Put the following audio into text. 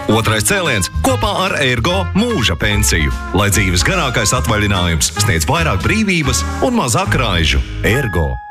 Otrais cēliens kopā ar Ergo mūža pensiju, lai dzīves garākais atvaļinājums sniedz vairāk brīvības un mazāk raižu. Ergo.